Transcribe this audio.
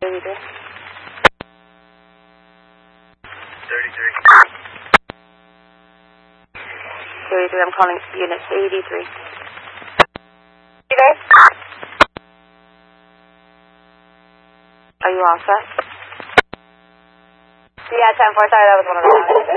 33. 33, I'm calling unit 83. Are you all set? Yeah, 10-4, sorry, that was one of the